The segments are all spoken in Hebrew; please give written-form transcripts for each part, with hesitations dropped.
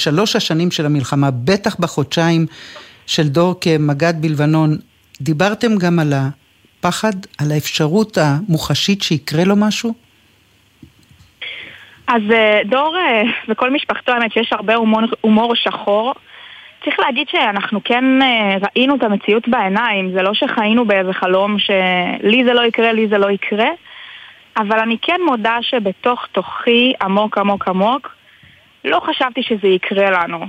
בשלוש השנים של המלחמה, בטח בחודשיים של דור כמג"ד בלבנון, דיברתם גם על הפחד, על האפשרות המוחשית שיקרה לו משהו? אז דור וכל משפחתו, האמת שיש הרבה הומור שחור. צריך להגיד שאנחנו כן ראינו את המציאות בעיניים, זה לא שחיינו באיזה חלום שלי זה לא יקרה, לי זה לא יקרה, אבל אני כן מודה שבתוך תוכי עמוק עמוק עמוק לא חשבתי שזה יקרה לנו.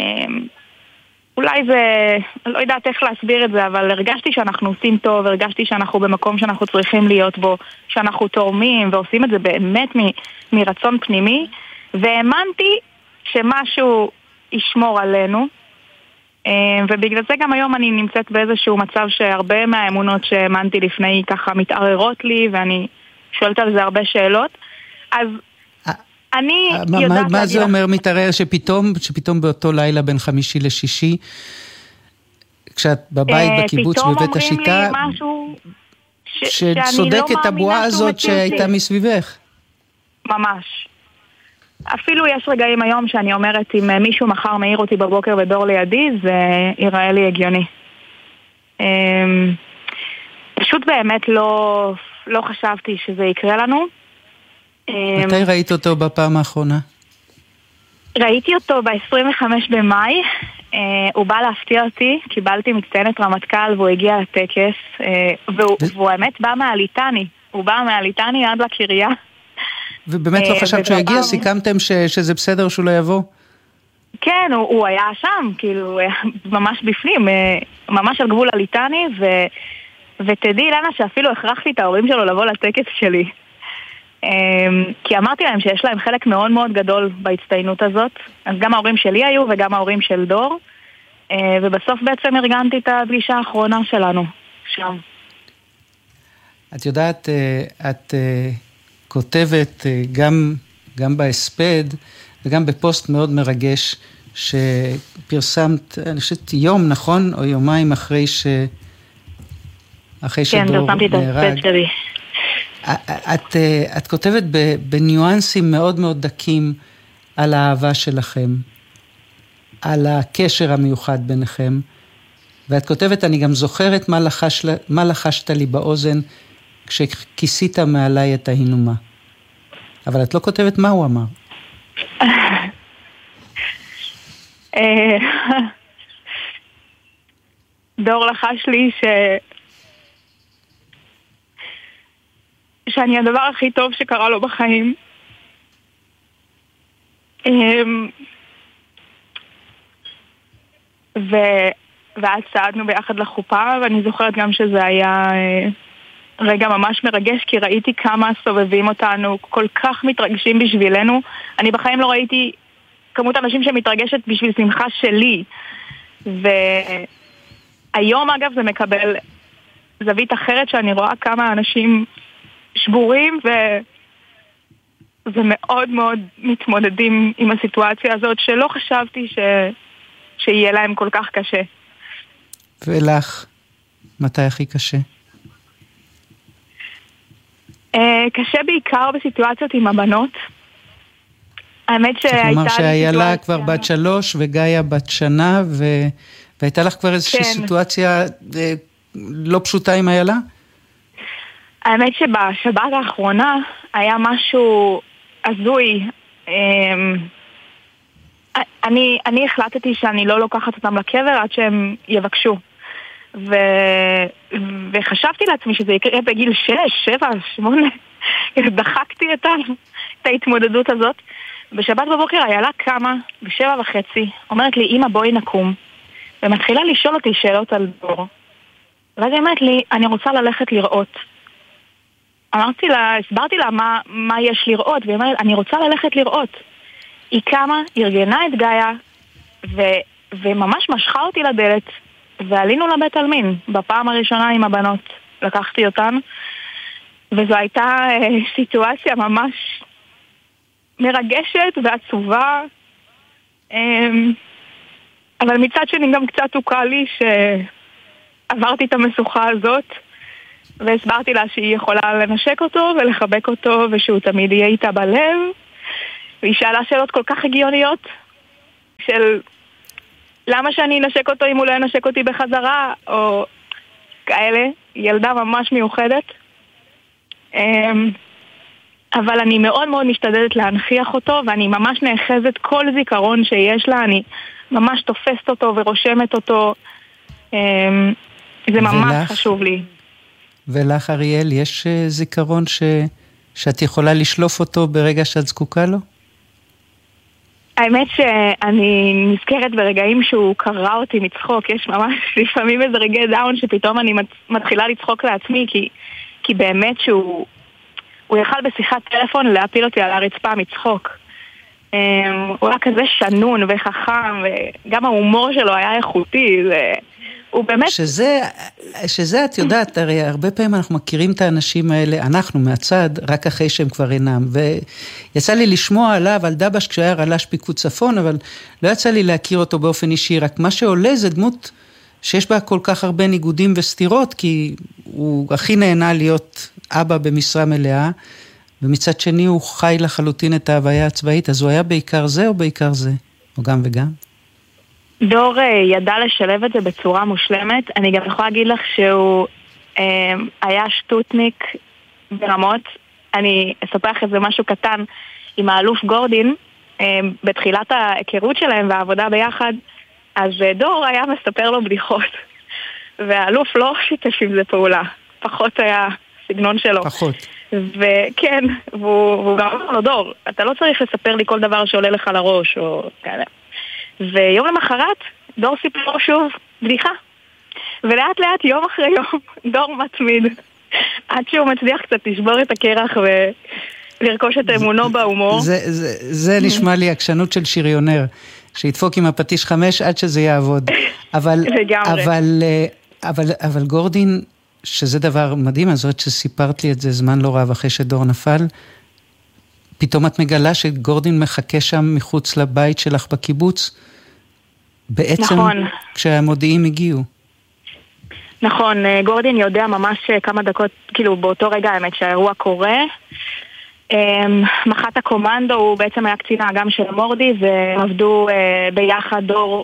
אולי זה, לא יודעת איך להסביר את זה, אבל הרגשתי שאנחנו עושים טוב, הרגשתי שאנחנו במקום שאנחנו צריכים להיות בו, שאנחנו תורמים ועושים את זה באמת מרצון פנימי, והאמנתי שמשהו ישמור עלינו, ובגלל זה גם היום אני נמצאת באיזשהו מצב שהרבה מהאמונות שהאמנתי לפני ככה מתערערות לי, ואני שואלת על זה הרבה שאלות. אז אני יודעת... מה זה אומר מתערער שפתאום באותו לילה בין חמישי לשישי, כשאת בבית בקיבוץ בבית השיטה, פתאום אומרים לי משהו שצודק את הבועה הזאת שהייתה מסביבך? ממש. אפילו יש רגעים היום שאני אומרת, אם מישהו מחר מעיר אותי בבוקר בדור לידי, זה ייראה לי הגיוני. פשוט באמת לא חשבתי שזה יקרה לנו. מתי ראית אותו בפעם האחרונה? ראיתי אותו ב-25 במאי. הוא בא להפתיע אותי, קיבלתי מצטיינת רמטכ"ל והוא הגיע לטקס, והוא האמת בא מהליטני. הוא בא מהליטני עד לקריה. ובאמת לא חשבת שהוא הגיע? סיכמתם שזה בסדר שהוא לא יבוא? כן, הוא היה שם, כאילו, ממש בפנים, ממש על גבול הליטני, ותדעי אילנה שאפילו הכרחתי את ההורים שלו לבוא לטקס שלי. כי אמרתי להם שיש להם חלק מאוד מאוד גדול בהצטיינות הזאת, אז גם ההורים שלי היו וגם ההורים של דור, ובסוף בעצם ארגנתי את הפגישה האחרונה שלנו שם. את יודעת, את כותבת גם בהספד וגם בפוסט מאוד מרגש שפרסמת, אני חושבת יום, נכון? או יומיים אחרי שדור נהרג. את כותבת בניואנסים מאוד מאוד דקים על האהבה שלכם, על הקשר המיוחד ביניכם, ואת כותבת, אני גם זוכרת מה לחשת לי באוזן כשכיסית מעליי את ההינומה. אבל את לא כותבת מה הוא אמר. דור לחש לי שאני הדבר הכי טוב שקרה לו בחיים. ואז צעדנו ביחד לחופה, ואני זוכרת גם שזה היה רגע ממש מרגש, כי ראיתי כמה סובבים אותנו, כל כך מתרגשים בשבילנו. אני בחיים לא ראיתי כמות אנשים שמתרגשת בשביל שמחה שלי. והיום אגב זה מקבל זווית אחרת, שאני רואה כמה אנשים שבורים ומאוד מאוד מתמודדים עם הסיטואציה הזאת, שלא חשבתי שיהיה להם כל כך קשה. ולך, מתי הכי קשה? קשה בעיקר בסיטואציות עם הבנות. האמת שהייתה... כלומר שהיה לה כבר בת 3 וגאיה בת שנה, והייתה לך כבר איזושהי סיטואציה לא פשוטה עם איילה? האמת שבשבת האחרונה היה משהו הזוי. אני החלטתי שאני לא לוקחת אותם לקבר עד שהם יבקשו. וחשבתי לעצמי שזה יקרה בגיל 6, 7, 8. דחקתי את ההתמודדות הזאת. בשבת בבוקר איילה קמה ב7:30, אומרת לי, אמא בואי נקום, ומתחילה לשאול אותי שאלות על דור. ואז היא אומרת לי, אני רוצה ללכת לראות. אמרתי לה, הסברתי לה מה יש לראות, והיא אומרת, אני רוצה ללכת לראות. היא קמה, ארגנה את גאיה, וממש משכה אותי לדלת, ועלינו לבית אלמין, בפעם הראשונה עם הבנות. לקחתי אותן, וזו הייתה סיטואציה ממש מרגשת ועצובה, אבל מצד שני גם קצת הוקע לי שעברתי את המשוכה הזאת, והסברתי לה שהיא יכולה לנשק אותו ולחבק אותו, ושהוא תמיד יהיה איתה בלב, והיא שאלה שאלות כל כך הגיוניות, של למה שאני אנשק אותו אם הוא לא ינשק אותי בחזרה, או כאלה. ילדה ממש מיוחדת. אבל אני מאוד מאוד משתדלת להנחיח אותו, ואני ממש נאחזת כל זיכרון שיש לה, אני ממש תופסת אותו ורושמת אותו. זה ממש חשוב לי. ולך, אריאל, יש זיכרון שאת יכולה לשלוף אותו ברגע שאת זקוקה לו? האמת שאני נזכרת ברגעים שהוא קרא אותי מצחוק. יש ממש לפעמים איזה רגעי דאון שפתאום אני מתחילה לצחוק לעצמי, כי באמת שהוא יכל בשיחת טלפון להפיל אותי על הרצפה מצחוק. הוא היה כזה שנון וחכם, וגם ההומור שלו היה איכותי. הוא באמת... שזה את יודעת, הרי הרבה פעמים אנחנו מכירים את האנשים האלה, אנחנו מהצד, רק אחרי שהם כבר אינם, ויצא לי לשמוע עליו, על דבש כשהיה רל"ש פיקוד צפון, אבל לא יצא לי להכיר אותו באופן אישי, רק מה שעולה זה דמות שיש בה כל כך הרבה ניגודים וסתירות, כי הוא הכי נהנה להיות אבא במשרה מלאה, ומצד שני הוא חי לחלוטין את ההוויה הצבאית, אז הוא היה בעיקר זה או בעיקר זה? או גם וגם? דור ידע לשלב את זה בצורה מושלמת. אני גם יכולה להגיד לך שהוא היה שטוטניק ברמות. אני אספר לך איזה משהו קטן עם האלוף גורדין, בתחילת ההיכרות שלהם והעבודה ביחד, אז דור היה מספר לו בדיחות, והאלוף לא שיתף עם זה פעולה, פחות היה סגנון שלו. פחות. וכן, והוא גם אמר לו, דור, אתה לא צריך לספר לי כל דבר שעולה לך לראש, או כאלה. ויום למחרת, דור סיפר לו שוב בדיחה. ולאט לאט, יום אחרי יום, דור מתמיד. עד שהוא מצליח קצת לשבור את הקרח ולרכוש את אמונו בהומור. זה נשמע לי עקשנות של שריונר, שידפוק עם הפטיש 5 עד שזה יעבוד. אבל גורדין, שזה דבר מדהים, אז זאת שסיפרת לי את זה זמן לא רב אחרי שדור נפל, פתאום את מגלה שגורדין מחכה שם מחוץ לבית שלך בקיבוץ, בעצם נכון. כשהמודיעים הגיעו. נכון, גורדין יודע ממש כמה דקות, כאילו באותו רגע האמת שהאירוע קורה. מח"ט הקומנדו הוא בעצם היה קצין האג"ם של מורדי, ועבדו ביחד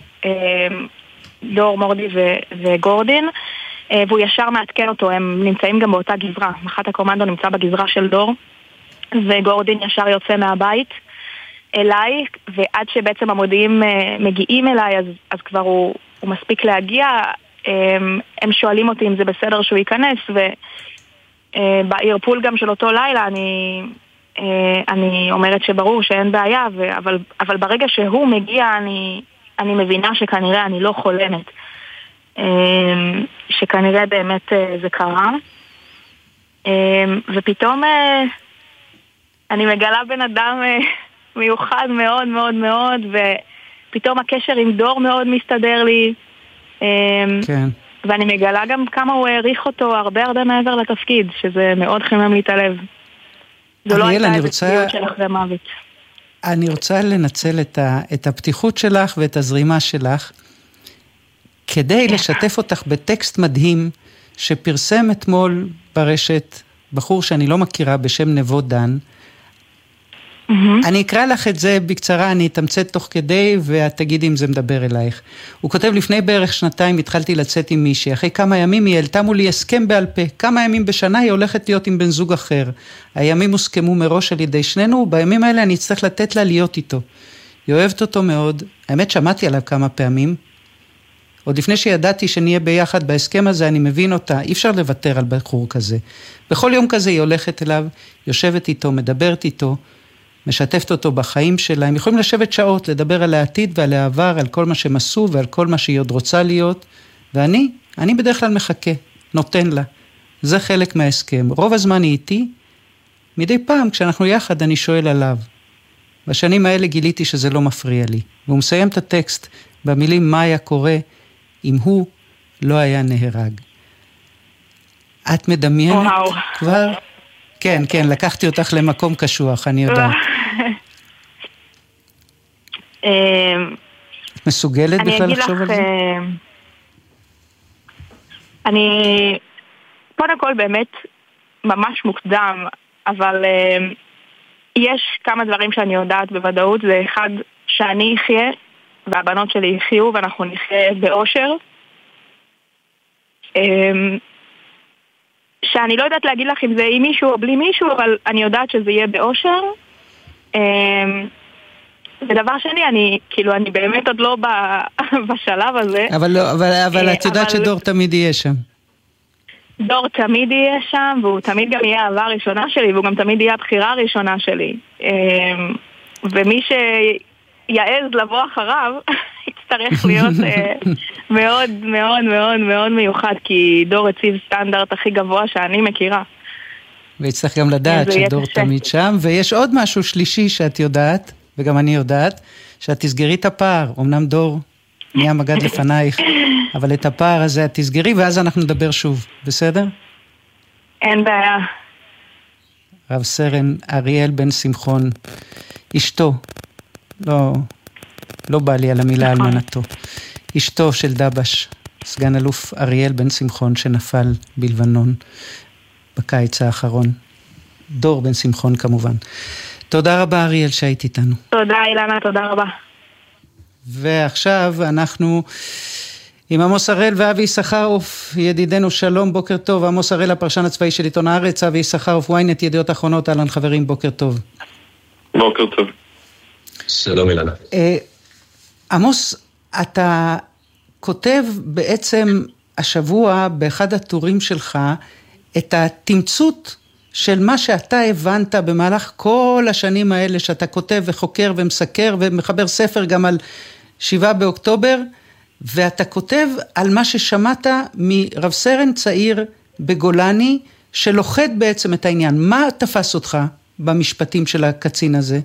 דור מורדי וגורדין, והוא ישר מעדכן אותו, הם נמצאים גם באותה גזרה. מח"ט הקומנדו נמצא בגזרה של דור, וגורדין ישר יוצא מהבית אליי, ועד שבעצם המודיעים מגיעים אליי, אז כבר הוא מספיק להגיע. הם שואלים אותי אם זה בסדר שהוא ייכנס, ובערפול גם של אותו לילה אני אומרת שברור שאין בעיה, אבל ברגע שהוא מגיע אני מבינה שכנראה אני לא חולמת, שכנראה באמת זה קרה, ופתאום אני מגלה בן אדם מיוחד מאוד מאוד מאוד, ופתאום הקשר עם דור מאוד מסתדר לי. כן. ואני מגלה גם כמה הוא העריך אותו הרבה הרבה מעבר לתפקיד, שזה מאוד חימם לי את הלב. זו לא הייתה איזה צביעות של אחרי מוות. אני רוצה לנצל את הפתיחות שלך ואת הזרימה שלך, כדי לשתף אותך בטקסט מדהים, שפרסם אתמול ברשת, בחור שאני לא מכירה בשם נבו דן. אני אקרא לך את זה בקצרה, אני אתמצת תוך כדי, ואת תגידי אם זה מדבר אלייך. הוא כותב, לפני בערך 2 התחלתי לצאת עם מישהי, אחרי כמה ימים היא העלתה מולי הסכם בעל פה, כמה ימים בשנה היא הולכת להיות עם בן זוג אחר. הימים הוסכמו מראש על ידי שנינו, ובימים האלה אני אצטרך לתת לה להיות איתו. היא אוהבת אותו מאוד, האמת שמעתי עליו כמה פעמים, עוד לפני שידעתי שנהיה ביחד בהסכם הזה, אני מבין אותה, אי אפשר לוותר על בחור כזה. בכל יום כזה היא הולכת אליו, יושבת איתו, מדברת איתו, משתפת אותו בחיים שלה, הם יכולים לשבת שעות, לדבר על העתיד ועל העבר, על כל מה שהם עשו ועל כל מה שהיא עוד רוצה להיות, ואני בדרך כלל מחכה, נותן לה. זה חלק מההסכם. רוב הזמן היא איתי, מדי פעם כשאנחנו יחד אני שואל עליו. בשנים האלה גיליתי שזה לא מפריע לי, והוא מסיים את הטקסט במילים מה היה קורה אם הוא לא היה נהרג. את מדמיינת כבר? כן, כן, לקחתי אותך למקום קשוח, אני יודעת. את מסוגלת בכלל לחשוב על זה? אני, קודם כל באמת ממש מוקדם, אבל יש כמה דברים שאני יודעת בוודאות. זה אחד, שאני אחיה והבנות שלי יחיו ואנחנו נחיה באושר. שאני לא יודעת להגיד לך אם זה עם מישהו או בלי מישהו, אבל אני יודעת שזה יהיה באושר. ודבר שני, אני באמת עוד לא בשלב הזה. אבל את יודעת שדור תמיד יהיה שם. דור תמיד יהיה שם, והוא תמיד גם יהיה האהבה הראשונה שלי, והוא גם תמיד יהיה הבחירה הראשונה שלי. ומי שיעז לבוא אחריו, יצטרך להיות מאוד מאוד מאוד מאוד מיוחד, כי דור הציב סטנדרט הכי גבוה שאני מכירה. ויצטרך גם לדעת שדור תמיד שם, ויש עוד משהו שלישי שאת יודעת, וגם אני יודעת, שאת תסגרי את הפער. אמנם דור נהיה מגד לפנייך, אבל את הפער הזה את תסגרי, ואז אנחנו נדבר שוב, בסדר? אין בעיה. רב סרן אריאל בן שמחון, אשתו, לא בא לי על המילה אלמנתו, אשתו של דבש, סגן אלוף אריאל בן שמחון, שנפל בלבנון בקיץ האחרון. דור בן שמחון כמובן. תודה רבה אריאל שהיית איתנו. תודה אילנה, תודה רבה. ועכשיו אנחנו עם עמוס הראל ואבי יששכרוף, ידידנו, שלום, בוקר טוב. עמוס הראל, הפרשן הצבאי של עיתון הארץ, אבי יששכרוף, ynet, ידיעות אחרונות. אהלן חברים, בוקר טוב. בוקר טוב. שלום אילנה. עמוס, אתה כותב בעצם השבוע באחד הטורים שלך את התמצות של מה שאתה הבנת במהלך כל השנים האלה שאתה כותב וחוקר ומסקר ומחבר ספר גם על 7 באוקטובר, ואתה כותב על מה ששמעת מרב סרן צעיר בגולני שלוחד בעצם את העניין. מה תפס אותך במשפטים של הקצין הזה?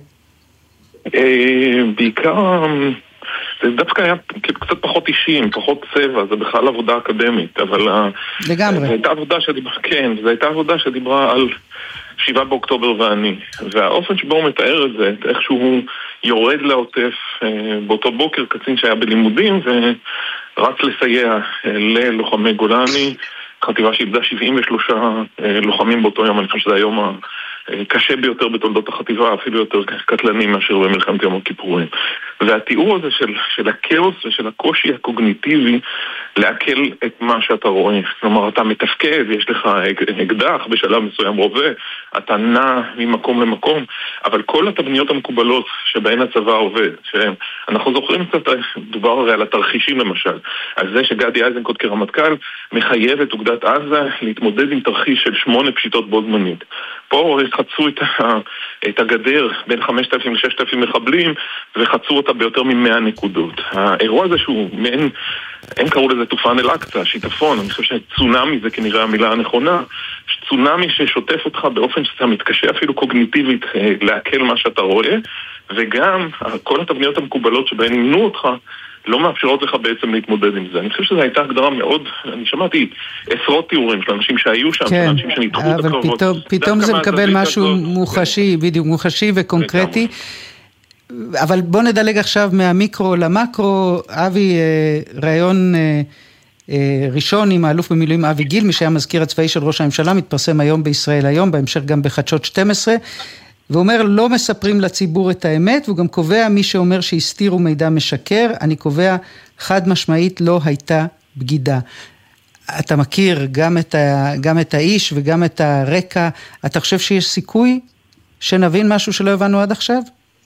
בעיקר זה דווקא היה קצת פחות אישיים, פחות צבע, זה בכלל עבודה אקדמית, אבל לגמרי. זו הייתה עבודה שדיברה, כן, זו הייתה עבודה שדיברה על 7 באוקטובר ואני, והאופן שבו הוא מתאר את זה, איך שהוא יורד לעוטף באותו בוקר, קצין שהיה בלימודים ורץ לסייע ללוחמי גולני, חטיבה שאיבדה 73 לוחמים באותו יום. אני חושב שזה היום הקשה ביותר בתולדות החטיבה, אפילו יותר קטלני מאשר במלחמת יום הכיפורים. והתיאור הזה של הכאוס ושל הקושי הקוגניטיבי לעכל את מה שאתה רואה. כלומר, אתה מתפקד, יש לך אקדח בשלב מסוים רובה, אתה נע ממקום למקום, אבל כל התבניות המקובלות שבהן הצבא עובד, שאנחנו זוכרים קצת, דובר הרי על התרחישים למשל, על זה שגדי איזנקוט כרמטכ"ל מחייב את אוגדת עזה להתמודד עם תרחיש של 8 פשיטות בו זמנית. פה חצו את הגדר בין 5,000 ל-6,000 מחבלים, וחצו אותה ביותר מ100 נקודות. האירוע הזה שהוא מעין, הם קראו לזה תופן אל-אקצה, שיטפון, אני חושב שצונאמי זה כנראה המילה הנכונה, צונאמי ששוטף אותך באופן שאתה מתקשה אפילו קוגניטיבית לעכל מה שאתה רואה, וגם כל התבניות המקובלות שבהן ימנו אותך, לא מאפשרות לך בעצם להתמודד עם זה. אני חושב שזו הייתה הגדרה מאוד, אני שמעתי עשרות תיאורים של אנשים שהיו שם, כן, אנשים שניתחו את הקרבות. אבל פתאום זה מקבל משהו מוחשי, בדיוק, מוחשי וקונקרטי. אבל בוא נדלג עכשיו מהמיקרו למקרו. אבי, ראיון ראשון עם האלוף במילואים אבי גיל, מי שהיה מזכיר הצבאי של ראש הממשלה, מתפרסם היום בישראל היום, בהמשך גם בחדשות 12, והוא אומר, לא מספרים לציבור את האמת, והוא גם קובע, מי שאומר שהסתירו מידע משקר, אני קובע חד משמעית לא הייתה בגידה. אתה מכיר גם את האיש וגם את הרקע, אתה חושב שיש סיכוי שנבין משהו שלא הבנו עד עכשיו?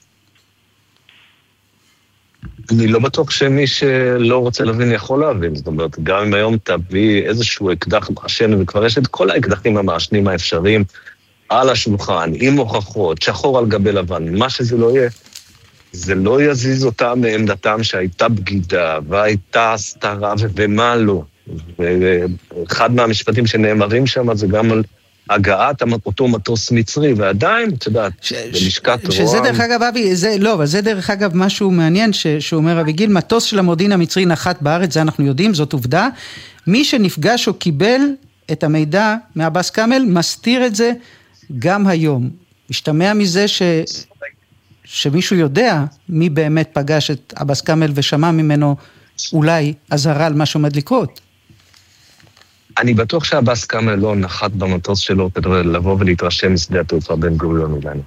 אני לא בטוח שמי שלא רוצה להבין יכול להבין, זאת אומרת, גם אם היום תביא איזשהו אקדח מעשן, וכבר יש את כל האקדחים המעשנים האפשריים על השולחן, עם הוכחות, שחור על גבי לבן, מה שזה לא יהיה, זה לא יזיז אותם מעמדתם שהייתה בגידה, והייתה הסתרה, ומה לא. ואחד מהמשפטים שנאמרים שם, זה גם על הגעת אותו מטוס מצרי, ועדיין, אתה יודע, בלשכת רוה"מ. שזה דרך אגב, אבי, זה דרך אגב משהו מעניין, שהוא אומר אבי גיל, מטוס של המודיעין המצרי נחת בארץ, זה אנחנו יודעים, זאת עובדה. מי שנפגש או קיבל את המידע מעבאס כאמל, מסתיר את זה גם היום. משתמע מזה שמישהו יודע מי באמת פגש את עבאס כאמל ושמע ממנו אולי הזהרה על מה שעומד לקרות. אני בטוח שעבאס כאמל לא נחת במטוס שלו כדי לבוא ולהתרשם משדה התעופה בן גוריון אולי.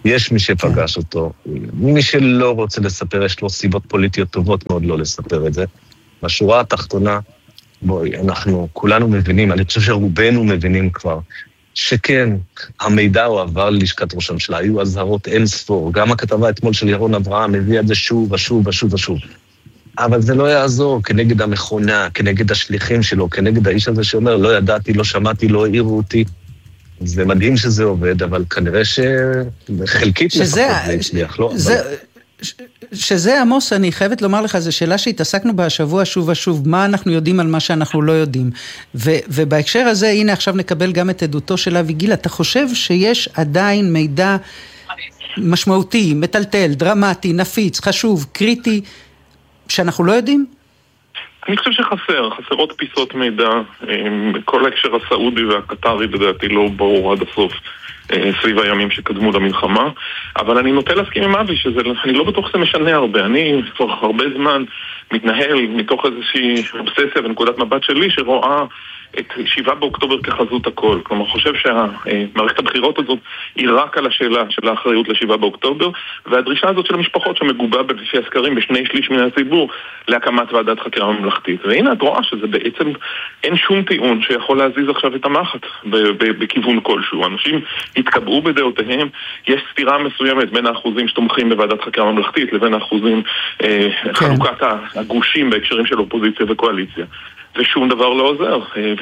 יש מי שפגש אותו. מי שלא רוצה לספר, יש לו סיבות פוליטיות טובות מאוד לא לספר את זה. בשורה התחתונה, בואי, אנחנו כולנו מבינים, אני חושב שרובנו מבינים כבר, שכן, המידע הוא עבר ללשכת ראש הממשלה, היו הזהרות אין ספור, גם הכתבה אתמול של ירון אברהם הביא את זה שוב ושוב ושוב ושוב. אבל זה לא יעזור כנגד המכונה, כנגד השליחים שלו, כנגד האיש הזה שאומר, לא ידעתי, לא שמעתי, לא העירו אותי. זה מדהים שזה עובד, אבל כנראה שחלקית לפחות זה הצליח, לא? שזה, עמוס, אני חייבת לומר לך, זו שאלה שהתעסקנו בה השבוע שוב ושוב, מה אנחנו יודעים על מה שאנחנו לא יודעים. ובהקשר הזה, הנה עכשיו נקבל גם את עדותו של אבי גיל. אתה חושב שיש עדיין מידע משמעותי, מטלטל, דרמטי, נפיץ, חשוב, קריטי, שאנחנו לא יודעים? אני חושב חסרות פיסות מידע, כל ההקשר הסעודי והקטרי לדעתי לא ברור עד הסוף סביב הימים שקדמו למלחמה, אבל אני נוטה להסכים עם אבי שאני לא בטוח שזה משנה הרבה. אני כבר הרבה זמן מתנהל מתוך איזושהי אובססיה ונקודת מבט שלי שרואה את 7 באוקטובר כחזות הכל. כלומר, חושב שהמערכת הבחירות הזאת היא רק על השאלה של האחריות ל7 באוקטובר, והדרישה הזאת של המשפחות שמגובה לפי הסקרים ב2/3 מן הציבור להקמת ועדת חקירה ממלכתית. והנה את רואה שזה בעצם אין שום טיעון שיכול להזיז עכשיו את המחט בכיוון כלשהו. אנשים התקבעו בדעותיהם, יש סתירה מסוימת בין האחוזים שתומכים בוועדת חקירה ממלכתית לבין האחוזים חלוקת הגושים בהקשרים של אופוזיציה וקואליציה. ושום דבר לא עוזר.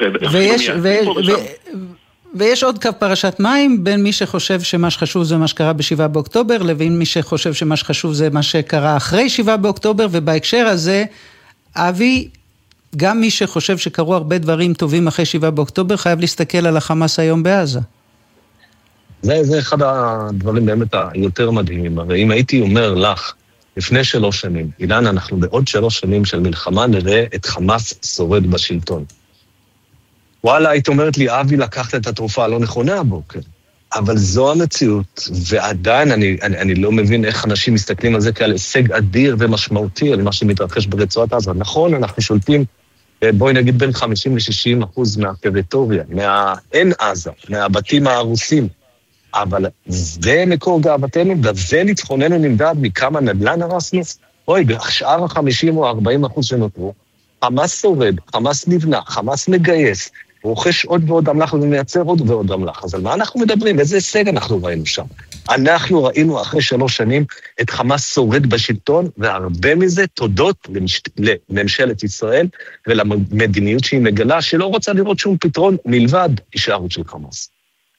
ויש עוד קו פרשת מים בין מי שחושב שמה שחשוב זה מה שקרה ב7 באוקטובר, לבין מי שחושב שמה שחשוב זה מה שקרה אחרי 7 באוקטובר, ובהקשר הזה, אבי, גם מי שחושב שקרו הרבה דברים טובים אחרי 7 באוקטובר, חייב להסתכל על החמאס היום בעזה. זה אחד הדברים באמת היותר מדהימים. הרי אם הייתי אומר לך, לפני 3 שנים, אילן, אנחנו בעוד 3 שנים של מלחמה נראה את חמאס שורד בשלטון. וואלה, היית אומרת לי, אבי לקחת את התרופה הלא נכונה הבוקר. אבל זו המציאות, ועדיין אני לא מבין איך אנשים מסתכלים על זה כעל הישג אדיר ומשמעותי על מה שמתרחש ברצועת עזה. נכון, אנחנו שולטים, בואי נגיד בין 50% ל-60% מהטריטוריה, מהאין עזה, מהבתים ההרוסים. אבל זה מקור גאוותנו, וזה ניצחוננו נמדד מכמה נדל"ן הרסנו. אוי, בשאר 50 או 40% שנותרו, חמאס שורד, חמאס נבנה, חמאס מגייס, רוכש עוד ועוד אמל"ח ומייצר עוד ועוד אמל"ח. אז על מה אנחנו מדברים? איזה הישג אנחנו ראינו שם? אנחנו ראינו אחרי 3 שנים את חמאס שורד בשלטון, והרבה מזה תודות לממשלת ישראל ולמדיניות שהיא מגלה, שלא רוצה לראות שום פתרון מלבד הישארות של חמאס.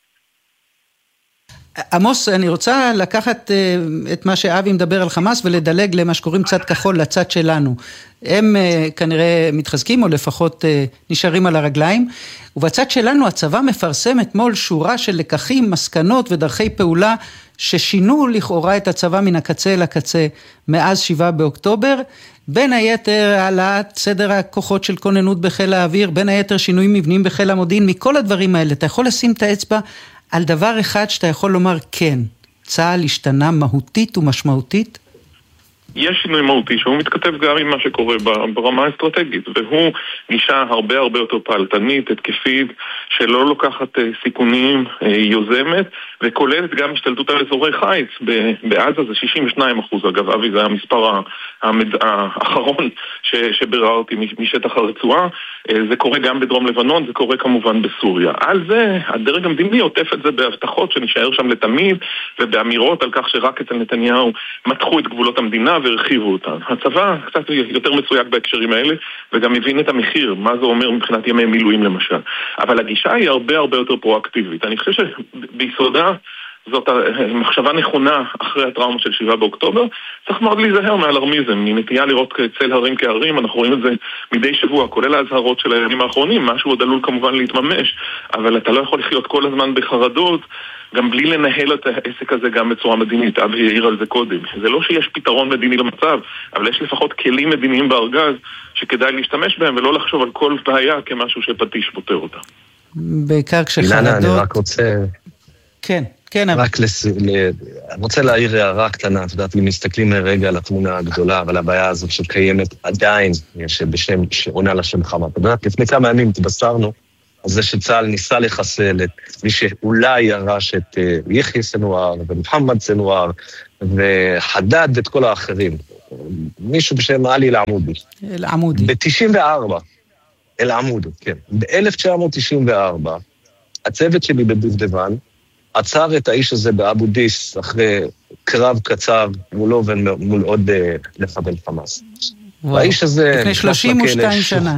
עמוס, אני רוצה לקחת את מה שאבי מדבר על חמאס ולדלג למה שקוראים צד כחול לצד שלנו. הם כנראה מתחזקים או לפחות נשארים על הרגליים, ובצד שלנו הצבא מפרסם אתמול שורה של לקחים, מסקנות ודרכי פעולה ששינו לכאורה את הצבא מן הקצה אל הקצה מאז 7 באוקטובר, בין היתר העלאת סדר הכוחות של כוננות בחיל האוויר, בין היתר שינויים מבניים בחיל המודיעין. מכל הדברים האלה אתה יכול לשים את האצבע על דבר אחד שאתה יכול לומר כן, צה"ל השתנה מהותית ומשמעותית? יש שינוי מהותי שהוא מתכתב גם עם מה שקורה ברמה האסטרטגית, והוא גישה הרבה הרבה יותר פעלתנית, התקפית, שלא לוקחת סיכונים, יוזמת, וכוללת גם השתלטות על אזורי חיץ. בעזה זה 62%, אגב, אבי, זה המספר האחרון שביררתי משטח הרצועה. זה קורה גם בדרום לבנון, זה קורה כמובן בסוריה. על זה, הדרג המדיני עוטף את זה בהבטחות שנשאר שם לתמיד, ובאמירות על כך שרק אצל נתניהו מתחו את גבולות המדינה והרחיבו אותן. הצבא קצת יותר מסויג בהקשרים האלה, וגם מבין את המחיר, מה זה אומר מבחינת ימי מילואים למשל. אבל הגישה היא הרבה הרבה יותר פרואקטיבית. אני חושב שביסודה זאת מחשבה נכונה אחרי הטראומה של 7 באוקטובר. צריך מאוד להיזהר מאלרמיזם, מנטייה לראות צל הרים כהרים, אנחנו רואים את זה מדי שבוע, כולל ההזהרות של הימים האחרונים, משהו עוד עלול כמובן להתממש, אבל אתה לא יכול לחיות כל הזמן בחרדות, גם בלי לנהל את העסק הזה גם בצורה מדינית. אבי העיר על זה קודם. זה לא שיש פתרון מדיני למצב, אבל יש לפחות כלים מדיניים בארגז שכדאי להשתמש בהם ולא לחשוב על כל בעיה כמשהו שפטיש פותר אותה. בעיקר כשחרדות... אילנה, אני רק רוצה... כן, כן. רק אני רוצה להעיר הערה קטנה, את יודעת, אם מסתכלים רגע על התמונה הגדולה, אבל הבעיה הזאת שקיימת עדיין, שעונה לשם חמה. את יודעת, לפני כמה ימים התבשרנו זה שצה"ל ניסה לחסל את מי שאולי ירש את יחיא סנואר ומוחמד סנואר וחדד ואת כל האחרים. מישהו בשם עלי אל-עמודי. אל-עמודי. ב-94, אל-עמודי, כן. ב-1994, הצוות שלי בדובדבן עצר את האיש הזה באבו דיס אחרי קרב קצר מולו ומול עוד לחבל חמאס. והאיש הזה... לפני 32 שנה.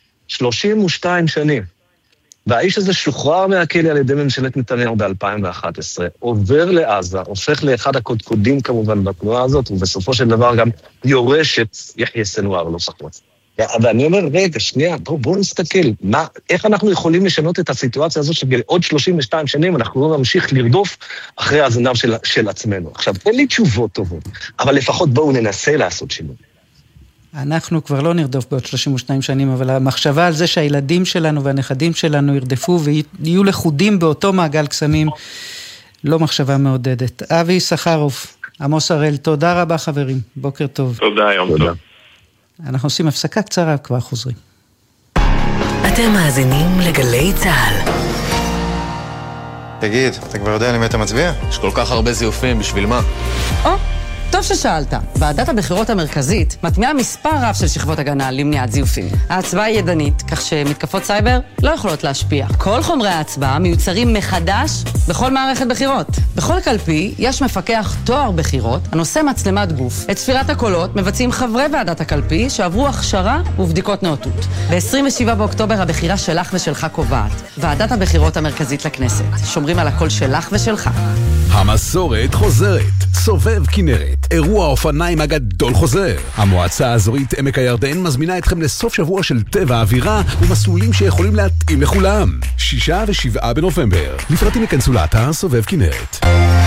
32 שנים. והאיש הזה שוחרר מהכלא על ידי ממשלת נתניהו ב-2011, עובר לעזה, הופך לאחד הקודקודים כמובן בתנועה הזאת, ובסופו של דבר גם יורש את יחיא סנואר, לא סחוץ. ואני אומר, רגע, שנייה, בואו נסתכל, איך אנחנו יכולים לשנות את הסיטואציה הזאת שבעוד 32 שנים אנחנו לא נמשיך לרדוף אחרי הזנב של עצמנו. עכשיו, אין לי תשובות טובות, אבל לפחות בואו ננסה לעשות שינוי. אנחנו כבר לא נרדוף בעוד 32 שנים, אבל המחשבה על זה שהילדים שלנו והנכדים שלנו ירדפו ויהיו לחודים באותו מעגל קסמים, לא מחשבה מעודדת. אבי סחרוף, עמוס הראל, תודה רבה חברים, בוקר טוב. תודה, יום טוב. אנחנו עושים הפסקה קצרה, כבר חוזרים. אתם מאזינים לגלי צהל. תגיד, אתה כבר יודע למי אתה מצביע? יש כל כך הרבה זיופים, בשביל מה? טוב ששאלת. ועדת הבחירות המרכזית מטמיעה מספר רב של שכבות הגנה למניעת זיופים. ההצבעה היא ידנית, כך שמתקפות סייבר לא יכולות להשפיע. כל חומרי ההצבעה מיוצרים מחדש בכל מערכת בחירות. בכל קלפי יש מפקח תואר בחירות הנושא מצלמת גוף. את ספירת הקולות מבצעים חברי ועדת הקלפי שעברו הכשרה ובדיקות נאותות. ב-27 באוקטובר הבחירה שלך ושלך קובעת. ועדת הבחירות המרכזית לכנסת. שומרים על הקול שלך ושלך. המסורת חוזרת. סובב כנרת. אירוע האופניים הגדול חוזר. המועצה האזורית עמק הירדן מזמינה אתכם לסוף שבוע של טבע אווירה ומסלולים שיכולים להתאים לכולם. 6 ו7 בנובמבר. לפרטים יכנסו לאתר סובב כנרת.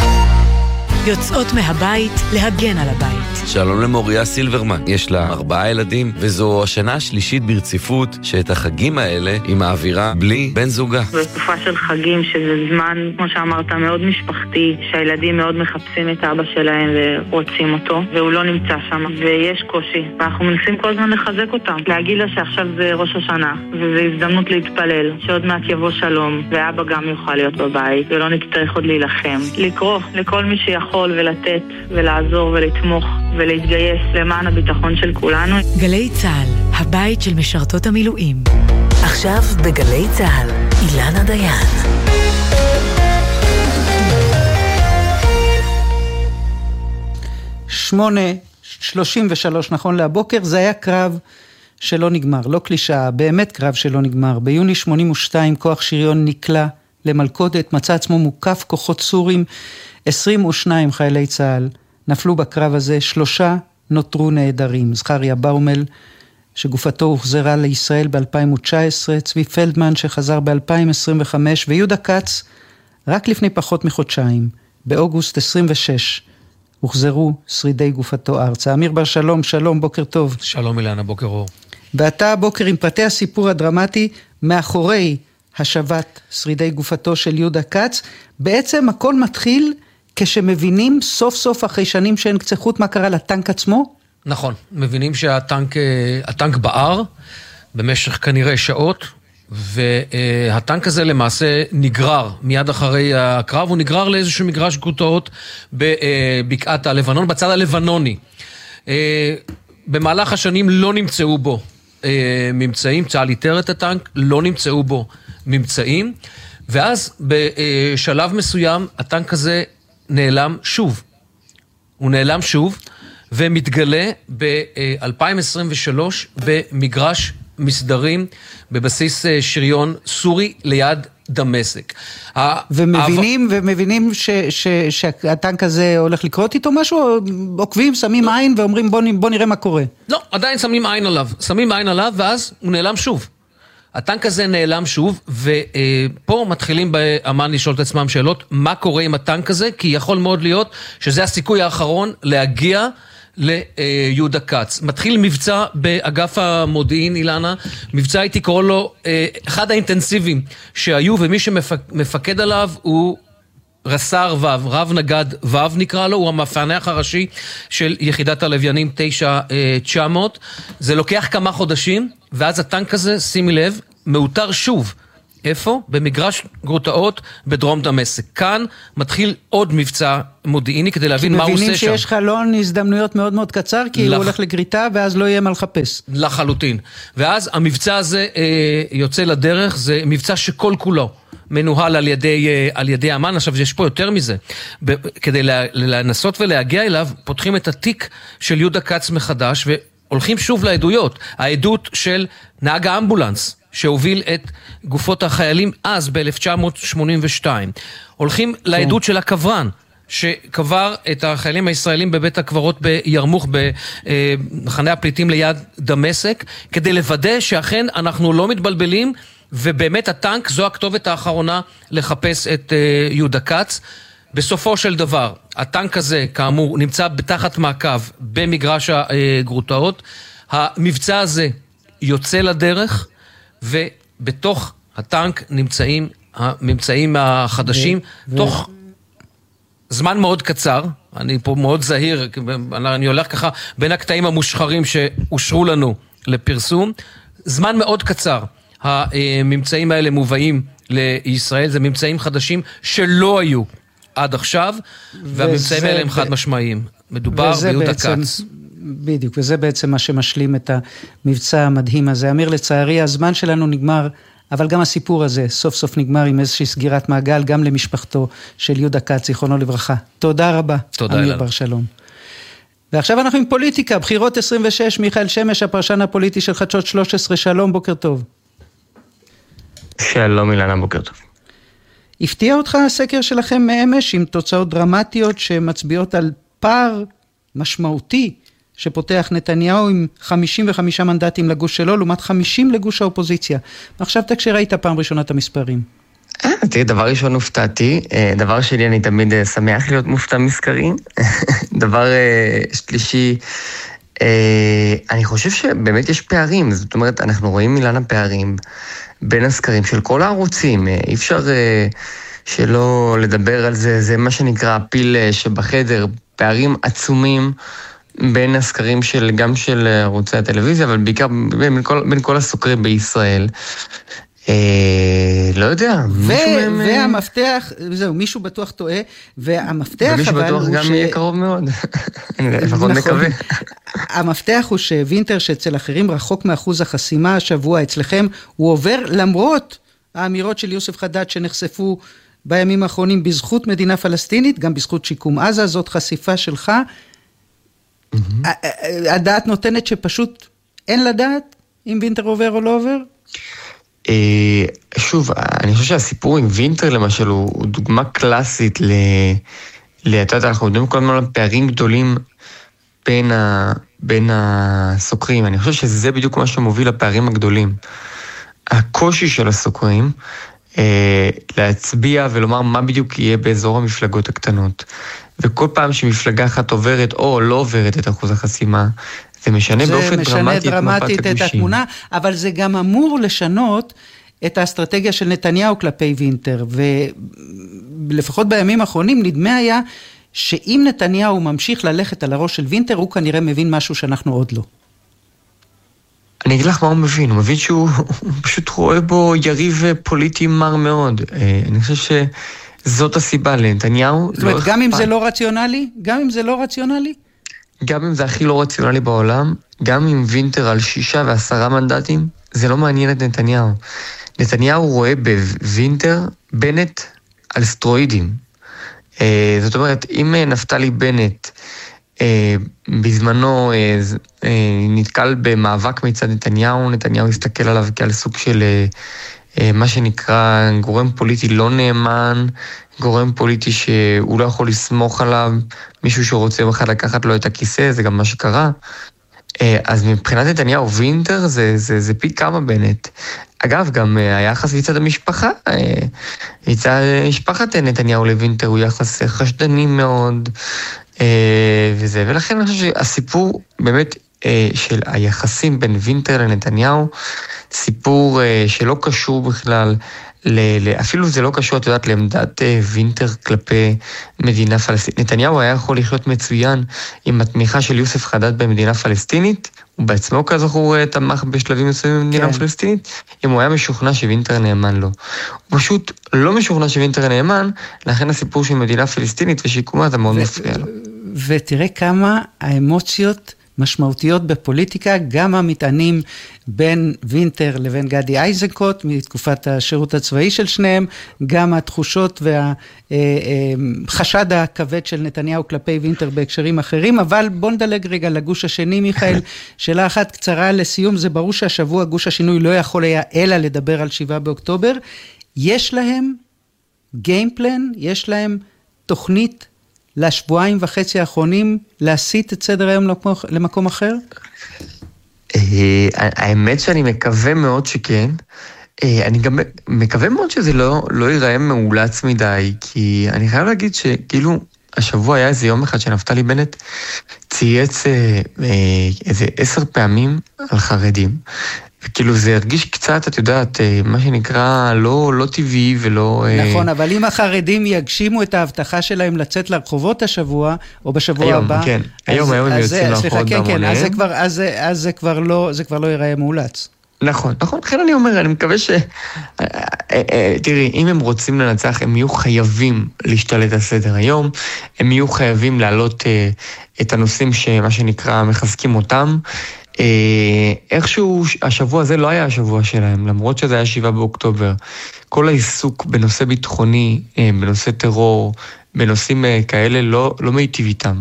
יוצאות מהבית להגן על הבית. שלום למוריה סילברמן, יש לה 4 ילדים, וזו השנה השלישית ברציפות שאת החגים האלה היא מעבירה בלי בן זוגה. זו תקופה של חגים שזה זמן, כמו שאמרת, מאוד משפחתי, שהילדים מאוד מחפשים את אבא שלהם ורוצים אותו, והוא לא נמצא שם, ויש קושי. ואנחנו מנסים כל הזמן לחזק אותם, להגיד לה שעכשיו זה ראש השנה, וזו הזדמנות להתפלל, שעוד מעט יבוא שלום, ואבא גם יוכל להיות בבית, ולא נצטרך עוד להילחם. לקרוא לכל מי שיכול ולתת ולעזור ולתמוך ולהתגייס למען הביטחון של כולנו. גלי צהל, הבית של משרתות המילואים. עכשיו בגלי צהל, אילנה דיין. 8:33 נכון להבוקר, זה היה קרב שלא נגמר, לא קלישה, באמת קרב שלא נגמר. ביוני 82 כוח שריון נקלע למלכודת, מצא עצמו מוקף כוחות סורים, 22 חיילי צה"ל נפלו בקרב הזה, 3 נותרו נעדרים. זכריה באומל שגופתו הוחזרה לישראל ב-2019, צבי פלדמן שחזר ב-2025, ויהודה קץ רק לפני פחות מחודשיים, באוגוסט 26, הוחזרו שרידי גופתו ארצה. אמיר בר שלום, שלום, בוקר טוב. שלום אילנה, בוקר אור. ואתה הבוקר עם פרטי הסיפור הדרמטי מאחורי השבת שרידי גופתו של יהודה קץ. בעצם הכל מתחיל כשמבינים סוף סוף אחרי שנים שאין קצה חוט מה קרה לטנק עצמו? נכון, מבינים שהטנק בער במשך כנראה שעות, והטנק הזה למעשה נגרר מיד אחרי הקרב, הוא נגרר לאיזשהו מגרש גרוטאות בבקעת הלבנון, בצד הלבנוני. במהלך השנים לא נמצאו בו ממצאים, צה"ל איתר את הטנק, לא נמצאו בו ממצאים, ואז בשלב מסוים הטנק הזה נעלם שוב. הוא נעלם שוב, ומתגלה ב-2023 במגרש מסדרים בבסיס שריון סורי ליד דמשק. ומבינים שהטנק הזה הולך לקרות איתו משהו, או עוקבים, שמים עין ואומרים בוא נראה מה קורה? לא, עדיין שמים עין עליו, ואז הוא נעלם שוב. הטנק הזה נעלם שוב, ופה מתחילים באמן לשאול את עצמם שאלות, מה קורה עם הטנק הזה? כי יכול מאוד להיות שזה הסיכוי האחרון להגיע ליהודה קץ. מתחיל מבצע באגף המודיעין, אילנה, מבצע הייתי קורא לו אחד האינטנסיביים שהיו, ומי שמפקד עליו הוא רס"ר ו', רב נגד ו' נקרא לו, הוא המפענח הראשי של יחידת הלוויינים 9900. זה לוקח כמה חודשים, ואז הטנק הזה, שימי לב, מאותר שוב איפה? במגרש גרוטאות בדרום דמשק. כאן מתחיל עוד מבצע מודיעיני כדי להבין מה הוא עושה שם. כי מבינים שיש חלון הזדמנויות מאוד מאוד קצר, כי הוא הולך לגריטה ואז לא יהיה מה לחפש. לחלוטין. ואז המבצע הזה יוצא לדרך, זה מבצע שכל כולו מנוהל על ידי אמן. עכשיו יש פה יותר מזה. כדי לנסות ולהגיע אליו, פותחים את התיק של יהודה כץ מחדש והולכים שוב לעדויות. העדות של נהג האמבולנס שהוביל את גופות החיילים אז ב-1982. הולכים לעדות של הקברן, שקבר את החיילים הישראלים בבית הקברות בירמוך, במחנה הפליטים ליד דמשק, כדי לוודא שאכן אנחנו לא מתבלבלים, ובאמת הטנק זו הכתובת האחרונה לחפש את יהודה כץ. בסופו של דבר, הטנק הזה, כאמור, נמצא בתחת מעקב במגרש הגרוטאות. המבצע הזה יוצא לדרך, ובתוך הטנק נמצאים הממצאים החדשים, תוך זמן מאוד קצר, אני פה מאוד זהיר, אני הולך ככה בין הקטעים המושחרים שאושרו לנו לפרסום, זמן מאוד קצר, הממצאים האלה מובאים לישראל, זה ממצאים חדשים שלא היו עד עכשיו, והממצאים האלה הם חד משמעיים, מדובר ביהודה כץ. בדיוק, וזה בעצם מה שמשלים את המבצע המדהים הזה. אמיר, לצערי, הזמן שלנו נגמר, אבל גם הסיפור הזה סוף סוף נגמר עם איזושהי סגירת מעגל, גם למשפחתו של יהודה כץ, זיכרונו לברכה. תודה רבה, אמיר בר שלום. ועכשיו אנחנו עם פוליטיקה, בחירות 26, מיכאל שמש, הפרשן הפוליטי של חדשות 13, שלום, בוקר טוב. שלום אילנה, בוקר טוב. הפתיע אותך הסקר שלכם מאמש, עם תוצאות דרמטיות שמצביעות על פער משמעותי, שפותח נתניהו עם 55 מנדטים לגוש שלו, לעומת 50 לגוש האופוזיציה. עכשיו כשראית פעם ראשונה את המספרים. תראי, דבר ראשון הופתעתי, דבר שני אני תמיד שמח להיות מופתע מסקרים, דבר שלישי, אני חושב שבאמת יש פערים, זאת אומרת, אנחנו רואים אילנה פערים בין הסקרים של כל הערוצים, אי אפשר שלא לדבר על זה, זה מה שנקרא פיל שבחדר, פערים עצומים, בין הסקרים גם של ערוצי הטלוויזיה, אבל בעיקר בין כל הסוקרים בישראל. לא יודע, והמפתח, זהו, מישהו בטוח טועה, והמפתח ומישהו בטוח גם יהיה קרוב מאוד, לפחות מקווה. המפתח הוא שווינטר שאצל אחרים רחוק מאחוז החסימה השבוע, אצלכם הוא עובר למרות האמירות של יוסף חדד שנחשפו בימים האחרונים בזכות מדינה פלסטינית, גם בזכות שיקום עזה, זאת חשיפה שלך. הדעת נותנת שפשוט אין לדעת אם וינטר עובר או לא עובר? שוב, אני חושב שהסיפור עם וינטר למשל הוא דוגמה קלאסית אנחנו יודעים כל הזמן על פערים גדולים בין הסוקרים. אני חושב שזה בדיוק מה שמוביל לפערים הגדולים. הקושי של הסוקרים להצביע ולומר מה בדיוק יהיה באזור המפלגות הקטנות. וכל פעם שמפלגה אחת עוברת או לא עוברת את אחוז החסימה, זה משנה באופן דרמטית את התמונה, אבל זה גם אמור לשנות את האסטרטגיה של נתניהו כלפי וינטר, ולפחות בימים האחרונים נדמה היה שאם נתניהו ממשיך ללכת על הראש של וינטר, הוא כנראה מבין משהו שאנחנו עוד לא. אני אגיד לך מה הוא מבין, הוא מבין שהוא פשוט רואה בו יריב פוליטי מר מאוד. אני חושב שזאת הסיבה לנתניהו. זאת אומרת, גם אם זה לא רציונלי? גם אם זה לא רציונלי? גם אם זה הכי לא רציונלי בעולם, גם אם וינטר על 6 ו10 מנדטים, זה לא מעניין את נתניהו. נתניהו רואה בווינטר בנט על סטרואידים. זאת אומרת, אם נפתלי בנט בזמנו נתקל במאבק מצד נתניהו, נתניהו הסתכל עליו כעל סוג של מה שנקרא גורם פוליטי לא נאמן, גורם פוליטי שהוא לא יכול לסמוך עליו, מישהו שרוצה בכלל לקחת לו את הכיסא, זה גם מה שקרה. אז מבחינת נתניהו וינטר זה פי כמה בנט. אגב, גם היחס מצד המשפחה, מצד משפחת נתניהו לוינטר הוא יחס חשדני מאוד, וזה, ולכן אני חושב שהסיפור באמת של היחסים בין וינטר לנתניהו, סיפור שלא קשור בכלל אפילו זה לא קשור, את יודעת, לעמדת וינטר כלפי מדינה פלסטינית. נתניהו היה יכול לחיות מצוין עם התמיכה של יוסף חדד במדינה פלסטינית, הוא בעצמו כזכור תמך בשלבים מסוימים במדינה פלסטינית, אם הוא היה משוכנע שווינטר נאמן לו. הוא פשוט לא משוכנע שווינטר נאמן, לכן הסיפור של מדינה פלסטינית ושיקומה זה מאוד מפריע לו. ותראה כמה האמוציות משמעותיות בפוליטיקה, גם המטענים בין וינטר לבין גדי איזנקוט, מתקופת השירות הצבאי של שניהם, גם התחושות והחשד הכבד של נתניהו כלפי וינטר בהקשרים אחרים, אבל בוא נדלג רגע לגוש השני, מיכאל, שאלה אחת קצרה לסיום, זה ברור שהשבוע גוש השינוי לא יכול היה אלא לדבר על 7 באוקטובר, יש להם גיימפלן, יש להם תוכנית לשבועיים וחצי האחרונים להסיט את סדר היום למקום אחר? האמת שאני מקווה מאוד שכן. אני גם מקווה מאוד שזה לא ייראה מאולץ מדי, כי אני חייב להגיד שכאילו השבוע היה איזה יום אחד שנפתלי בנט צייץ איזה 10 פעמים על חרדים. כאילו זה הרגיש קצת, את יודעת, מה שנקרא לא טבעי ולא... נכון, אבל אם החרדים יגשימו את ההבטחה שלהם לצאת לרחובות השבוע, או בשבוע הבא... כן, היום הם יוצאים לרחובות בהמוניהם. אז זה כבר לא ייראה מאולץ. נכון, לכן אני אומר, אני מקווה תראי, אם הם רוצים לנצח, הם יהיו חייבים להשתלט על סדר היום, הם יהיו חייבים להעלות את הנושאים שמה שנקרא מחזקים אותם, איכשהו השבוע הזה לא היה השבוע שלהם, למרות שזה היה 7 באוקטובר. כל העיסוק בנושא ביטחוני, בנושא טרור, בנושאים כאלה לא מיטיב איתם.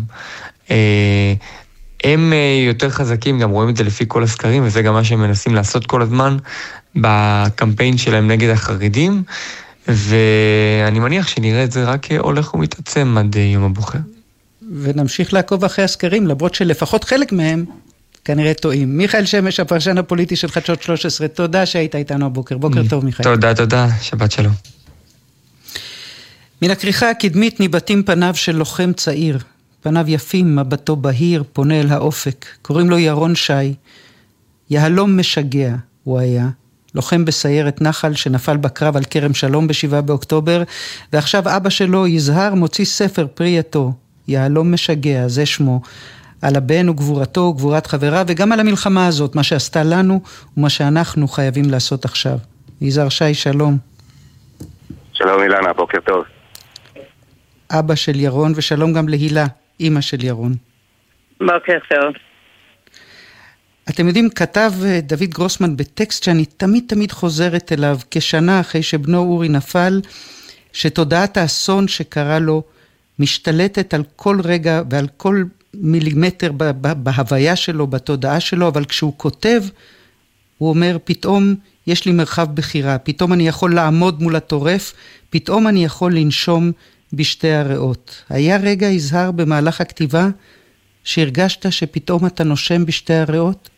הם יותר חזקים, גם רואים את זה לפי כל הסקרים, וזה גם מה שהם מנסים לעשות כל הזמן בקמפיין שלהם נגד החרדים, ואני מניח שנראה את זה רק הולך ומתעצם עד יום הבוחר. ונמשיך לעקוב אחרי הסקרים, למרות שלפחות חלק מהם כנראה טועים. מיכאל שמש, הפרשן הפוליטי של חדשות 13, תודה שהיית איתנו הבוקר. בוקר טוב, מיכאל. תודה, שבת שלום. מן הכריכה הקדמית ניבטים פניו של לוחם צעיר. פניו יפים, מבטו בהיר, פונה אל האופק. קוראים לו ירון שי. יהלום משגע הוא היה. לוחם בסיירת נחל שנפל בקרב על כרם שלום ב7 באוקטובר, ועכשיו אבא שלו יזהר מוציא ספר פרי עטו. יהלום משגע, זה שמו. על הבן וגבורתו וגבורת חברה, וגם על המלחמה הזאת, מה שעשתה לנו ומה שאנחנו חייבים לעשות עכשיו. יזהר שי, שלום. שלום אילנה, בוקר טוב. אבא של ירון, ושלום גם להילה, אמא של ירון. בוקר טוב. אתם יודעים, כתב דוד גרוסמן בטקסט שאני תמיד חוזרת אליו, כשנה אחרי שבנו אורי נפל, שתודעת האסון שקרה לו משתלטת על כל רגע ועל כל מילימטר בהוויה שלו, בתודעה שלו, אבל כשהוא כותב, הוא אומר, פתאום יש לי מרחב בחירה, פתאום אני יכול לעמוד מול הטורף, פתאום אני יכול לנשום בשתי הריאות. היה רגע יזהר במהלך הכתיבה, שהרגשת שפתאום אתה נושם בשתי הריאות?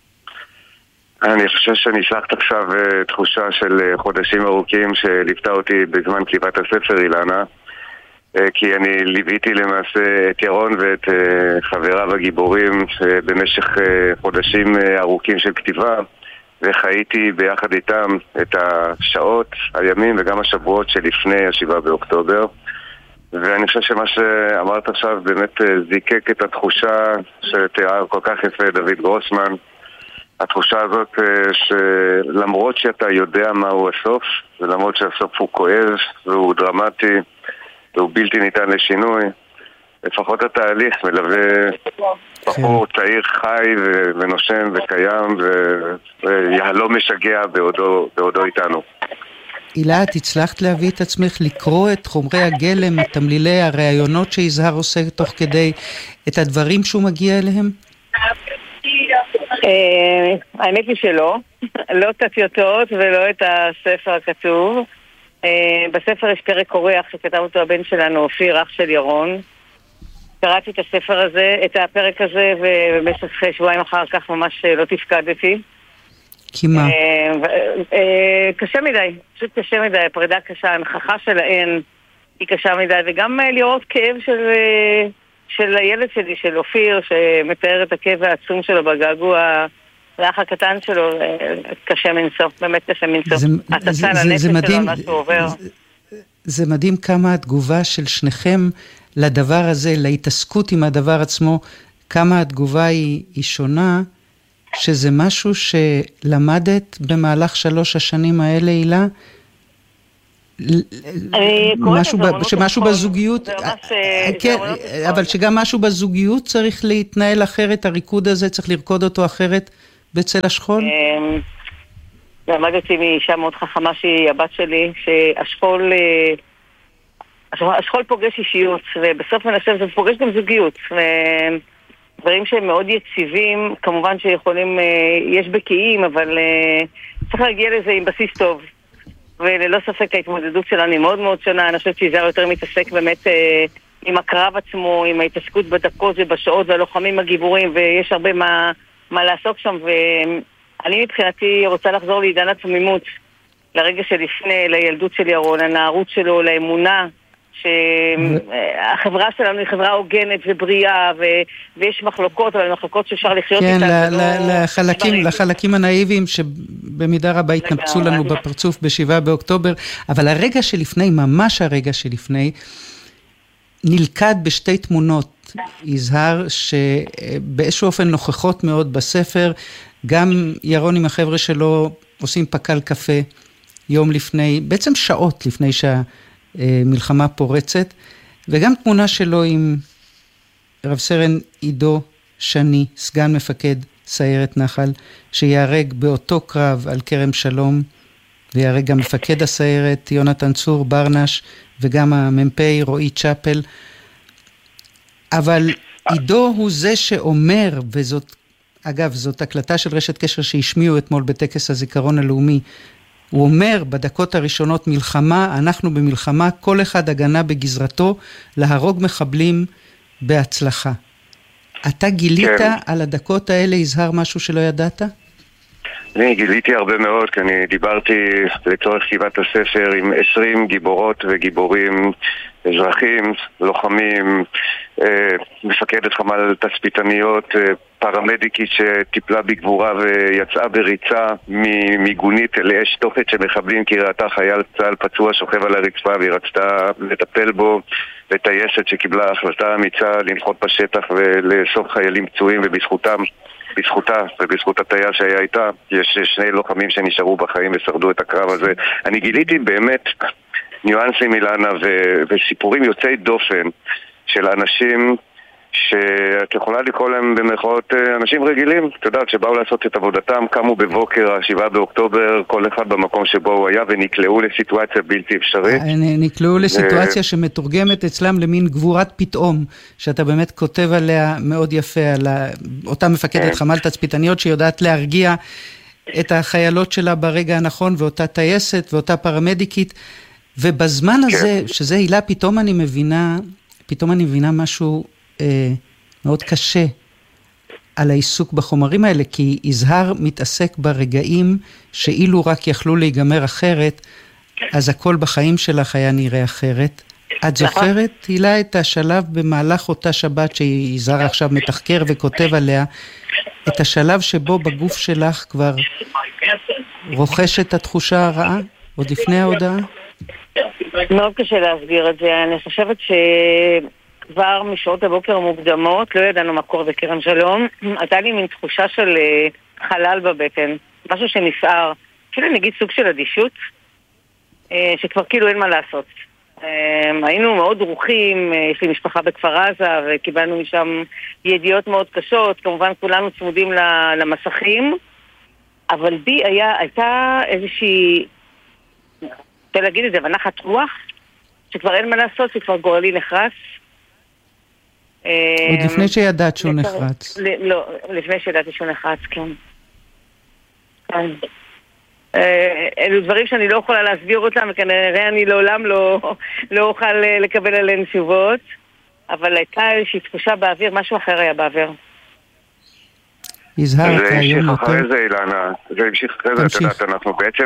אני חושב שנשלחת עכשיו תחושה של חודשים ארוכים שליוותה אותי בזמן כתיבת הספר, אילנה, כי אני ליוויתי למעשה את ירון ואת חבריו הגיבורים במשך חודשים ארוכים של כתיבה, וחייתי ביחד איתם את השעות, הימים וגם השבועות שלפני 7 באוקטובר. ואני חושב שמה שאמרת עכשיו באמת זיקק את התחושה שתיאר כל כך יפה דוד גרוסמן, התחושה הזאת שלמרות שאתה יודע מהו הסוף, ולמרות שהסוף הוא כואב והוא דרמטי והוא בלתי ניתן לשינוי, לפחות התהליך מלווה בחור צעיר חי ונושם וקיים ויהלום משגע בעודו איתנו. הילה, את הצלחת להביא את עצמך לקרוא את חומרי הגלם, את תמלילי הרעיונות שיזהר עושה תוך כדי, את הדברים שהוא מגיע אליהם? האמת היא שלא, לא את הטיוטות ולא את הספר הכתוב. בספר יש פרק אורח שכתב אותו הבן שלנו, אופיר, אח של ירון. קראתי את הספר הזה, את הפרק הזה, ובמשך שבועיים אחר כך ממש לא תפקדתי. כי מה? קשה מדי, פשוט קשה מדי, הפרידה קשה, ההנכחה של האין היא קשה מדי, וגם לראות כאב של הילד שלי, של אופיר, שמתאר את הכאב העצום שלו בגעגוע לאח הקטן שלו קשה מנסוע, באמת קשה מנסוע. התצל הנפש שלו, מה שהוא עובר. זה מדהים כמה התגובה של שניכם לדבר הזה, להתעסקות עם הדבר עצמו, כמה התגובה היא שונה, שזה משהו שלמדת במהלך 3 השנים האלה, הילה? שמשהו בזוגיות, כן, אבל שגם משהו בזוגיות צריך להתנהל אחרת, הריקוד הזה צריך לרקוד אותו אחרת בצל השכול? למדתי מאישה מאוד חכמה שהיא הבת שלי, שהשכול פוגש אישיות, ובסוף מנסה זה פוגש גם זוגיות, דברים שהם מאוד יציבים, כמובן שיכולים, יש בקיאים, אבל צריך להגיע לזה עם בסיס טוב. וללא ספק ההתמודדות שלנו היא מאוד מאוד שונה. אני חושבת שיזהר יותר מתעסק באמת עם הקרב עצמו, עם ההתעסקות בדקות ובשעות והלוחמים הגיבורים, ויש הרבה מה לעסוק שם. ואני מבחינתי רוצה לחזור לעידן התמימות, לרגע שלפני, לילדות של ירון, לנערות שלו, לאמונה, שהחברה שלנו היא חברה הוגנת ובריאה, ויש מחלוקות, אבל מחלוקות שאפשר לחיות איתן. כן, לחלקים הנאיביים שבמידה רבה התנפצו לנו בפרצוף ב7 באוקטובר, אבל הרגע שלפני, ממש הרגע שלפני, נלכד בשתי תמונות, יזהר, שבאיזשהו אופן נוכחות מאוד בספר, גם ירון עם החבר'ה שלו עושים פקל קפה יום לפני, בעצם שעות לפני מלחמה פורצת, וגם תמונה שלו עם רב סרן עידו שני, סגן מפקד סיירת נחל, שיהרג באותו קרב על כרם שלום, ויהרג גם מפקד הסיירת יונתן צור ברנש, וגם המ"פ רועי צ'אפל. אבל עידו הוא זה שאומר, וזאת, אגב, זאת הקלטה של רשת קשר שהשמיעו אתמול בטקס הזיכרון הלאומי, הוא אומר בדקות הראשונות מלחמה, אנחנו במלחמה, כל אחד הגנה בגזרתו, להרוג מחבלים בהצלחה. אתה גילית על הדקות האלה, יזהר, משהו שלא ידעת? אני גיליתי הרבה מאוד, כי אני דיברתי לצורך כתיבת הספר עם 20 גיבורות וגיבורים, אזרחים, לוחמים, מפקדת חמ"ל תצפיתניות, פרמדיקית שטיפלה בגבורה ויצאה בריצה ממיגונית לאש תופת שמחבלים, כי ראתה חייל צה"ל פצוע שוכב על הרצפה והיא רצתה לטפל בו, וטייסת שקיבלה החלטה אמיצה לנחות בשטח ולאסוף חיילים פצועים, ובזכותה ובזכות הטייס שהיה איתה יש 2 לוחמים שנשארו בחיים ושרדו את הקרב הזה. אני גיליתי באמת ניואנסים אילנה וסיפורים יוצאי דופן של אנשים שאת יכולה לקרוא להם במרכאות אנשים רגילים, אתה יודעת, שבאו לעשות את עבודתם, קמו בבוקר 7 באוקטובר, כל אחד במקום שבו הוא היה, ונקלעו לסיטואציה בלתי אפשרית. נקלעו לסיטואציה שמתורגמת אצלם למין גבורת פתאום, שאתה באמת כותב עליה מאוד יפה, על אותה מפקדת חמ"ל תצפיתניות שיודעת להרגיע את החיילות שלה ברגע הנכון, ואותה טייסת ואותה פרמדיקית, ובזמן הזה, שזה הילה, פתאום אני מבינה משהו מאוד קשה על העיסוק בחומרים האלה, כי יזהר מתעסק ברגעים שאילו רק יכלו להיגמר אחרת, אז הכל בחיים שלך היה נראה אחרת. את זוכרת, הילה, את השלב במהלך אותה שבת שיזהר עכשיו מתחקר וכותב עליה, את השלב שבו בגוף שלך כבר רוכשת התחושה הרעה, עוד לפני ההודעה? מאוד קשה להסביר את זה. אני חושבת כבר משעות הבוקר המוקדמות, לא ידענו מה קורה בכרם שלום, הייתה לי מין תחושה של חלל בבטן, משהו שנסער, כאילו נגיד סוג של אדישות, שכבר כאילו אין מה לעשות. היינו מאוד דרוכים, יש לי משפחה בכפר עזה, וקיבלנו משם ידיעות מאוד קשות, כמובן כולנו צמודים למסכים, אבל בי הייתה איזושהי, רוצה להגיד את זה, ונחת רוח, שכבר אין מה לעשות, שכבר גורלי נחרץ. עוד לפני שידעת שהוא נחרץ. לא, לפני שידעתי שהוא נחרץ, כן. אלו דברים שאני לא יכולה להסביר אותם, וכנראה אני לעולם לא אוכל לקבל עליהן תשובות, אבל הייתה איזושהי תחושה באוויר, משהו אחר היה באוויר. זה המשיך אחרי זה, אילנה, זה המשיך אחרי זה, את יודעת,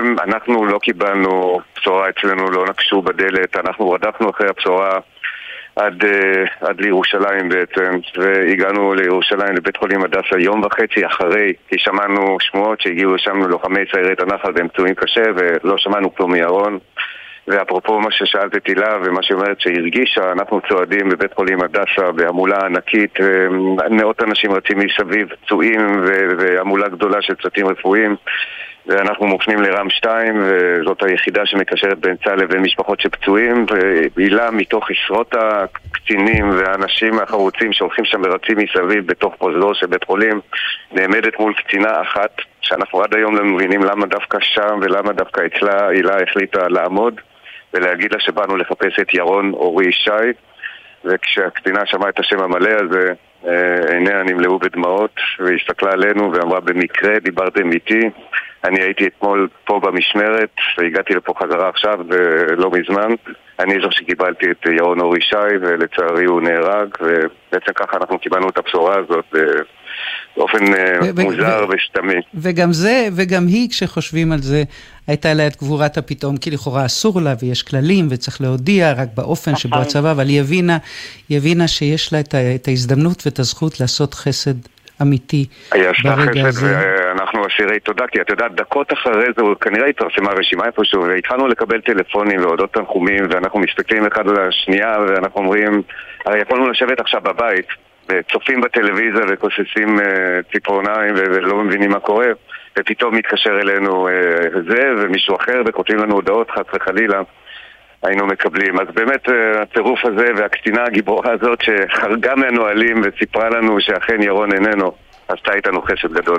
אנחנו לא קיבלנו בשורה אצלנו, לא נקשו בדלת, אנחנו רדפנו אחרי הבשורה, עד לירושלים בעצם, והגענו לירושלים לבית חולים הדסה יום וחצי אחרי, כי שמענו שמועות שהגיעו לשם לוחמי סיירת הנחל והם פצועים קשה, ולא שמענו כלום מירון. ואפרופו מה ששאלת את הילה ומה שאומרת שהרגישה, אנחנו צועדים בבית חולים הדסה בהמולה ענקית, מאות אנשים רצים מסביב, פצועים והמולה גדולה של צוותים רפואיים, ואנחנו מופנים לרם 2, וזאת היחידה שמקשרת בין צה"ל לבין משפחות שפצועים, והילה מתוך עשרות הקצינים והאנשים החרוצים שהולכים שם ורצים מסביב בתוך פרוזדור של בית חולים, נעמדת מול קצינה אחת, שאנחנו עד היום לא מבינים למה דווקא שם ולמה דווקא אצלה הילה החליטה לעמוד ולהגיד לה שבאנו לחפש את ירון אורי שי, וכשהקצינה שמעה את השם המלא הזה, עיניה נמלאו בדמעות, והסתכלה עלינו ואמרה, במקרה דיברתם איתי, אני הייתי אתמול פה במשמרת, והגעתי לפה חזרה עכשיו ולא מזמן. אני זו שקיבלתי את ירון אורי שי, ולצערי הוא נהרג, ובעצם ככה אנחנו קיבלנו את הבשורה הזאת באופן מוזר וסתמי. וגם זה, וגם היא, כשחושבים על זה, הייתה לה את גבורת הפתאום, כי לכאורה אסור לה, ויש כללים, וצריך להודיע רק באופן שבו הצבא, אבל היא הבינה שיש לה את ההזדמנות ואת הזכות לעשות חסד אמיתי ברגע הזה. ואנחנו אסירי תודה, כי את יודעת, דקות אחרי זה כנראה התפרסמה רשימה איפשהו, והתחלנו לקבל טלפונים ועודות תנחומים, ואנחנו מסתכלים אחד על השנייה, ואנחנו אומרים, הרי יכולנו לשבת עכשיו בבית, צופים בטלוויזיה וכוססים ציפורניים ולא מבינים מה קורה, ופתאום מתקשר אלינו זה ומישהו אחר וכותבים לנו הודעות חס וחלילה, היינו מקבלים. אז באמת הצירוף הזה והקצינה הגיבורה הזאת שחרגה מהנועלים וסיפרה לנו שאכן ירון איננו, עשתה איתנו חסד גדול.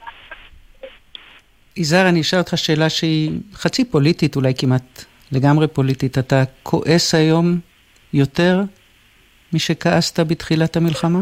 יזהר, אני אשאל אותך שאלה שהיא חצי פוליטית, אולי כמעט לגמרי פוליטית. אתה כועס היום יותר משכעסת בתחילת המלחמה?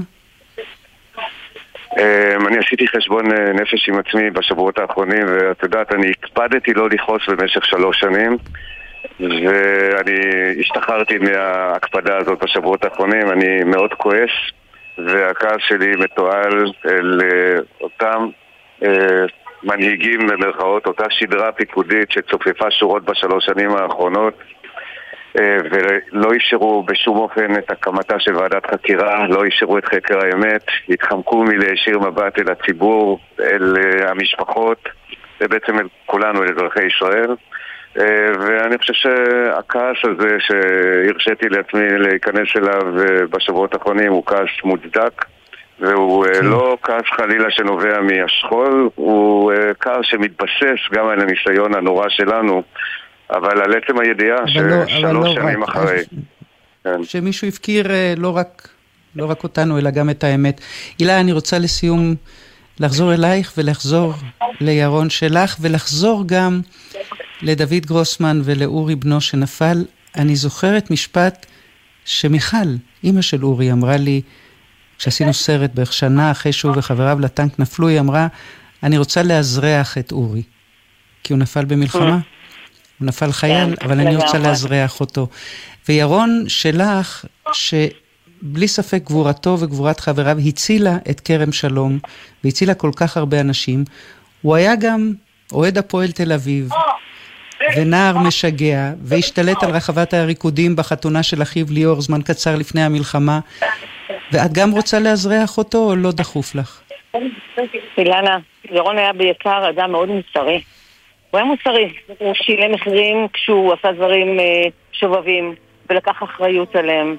אני עשיתי חשבון נפש עם עצמי בשבועות האחרונים, ואת יודעת, אני הקפדתי לא לכעוס במשך 3 שנים, ואני השתחררתי מההקפדה הזאת בשבועות האחרונים. אני מאוד כועס, והכעס שלי מתועל אל אותם מנהיגים במרכאות, אותה שדרה פיקודית שצופפה שורות ב3 שנים האחרונות, ולא אפשרו בשום אופן את הקמתה של ועדת חקירה, לא אפשרו את חקר האמת, התחמקו מלהישיר מבט אל הציבור, אל המשפחות, ובעצם אל כולנו, אל אזרחי ישראל. ואני חושב שהכעס הזה שהרשיתי לעצמי להיכנס אליו בשבועות האחרונים הוא כעס מוצדק, והוא לא כעס חלילה שנובע מהשכול, הוא כעס שמתבסס גם על הניסיון הנורא שלנו, אבל על עצם הידיעה ש3 שנים אחרי. שמישהו הפקיר לא רק אותנו, אלא גם את האמת. הילה, אני רוצה לסיום לחזור אלייך ולחזור לירון שלך, ולחזור גם לדוד גרוסמן ולאורי בנו שנפל. אני זוכרת משפט שמיכל, אמא של אורי, אמרה לי, כשעשינו סרט בערך שנה אחרי שהוא וחבריו לטנק נפלו, היא אמרה, אני רוצה להזרח את אורי, כי הוא נפל במלחמה. הוא נפל חייל, אבל אני רוצה להזרח אותו. וירון שלך, שבלי ספק גבורתו וגבורת חבריו, הצילה את כרם שלום, והצילה כל כך הרבה אנשים. הוא היה גם אוהד הפועל תל אביב, ונער משגע, והשתלט על רחבת הריקודים בחתונה של אחיו ליאור, זמן קצר לפני המלחמה. ואת גם רוצה להזרח אותו, או לא דחוף לך? אילנה, ירון היה בעיקר אדם מאוד מוסרי. הוא היה מוסרי, הוא שילם מחירים כשהוא עשה דברים שובבים ולקח אחריות עליהם,